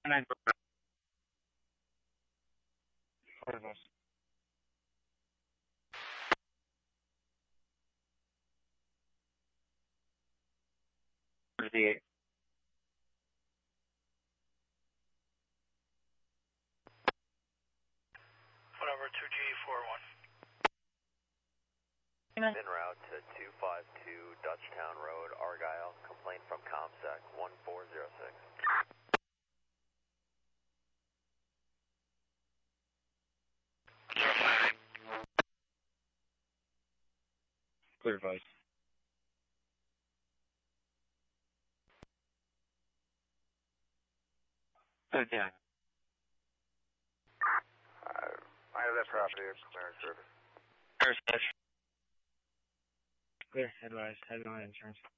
9 4 us. Where's the 8? Whatever, 2G41. En route to 252 Dutchtown Road, Argyle. Complaint from ComSec 1406. Clear advice. Yeah. I have that property at clearance service. Clear, headwise, head on insurance.